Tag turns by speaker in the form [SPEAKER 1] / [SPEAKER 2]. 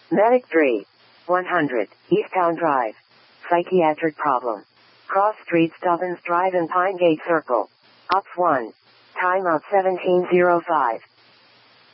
[SPEAKER 1] Medic 3. 100, Easttown Drive. Psychiatric problem. Cross Street Stubbins Drive and Pine Gate Circle. Ops 1. Timeout 1705.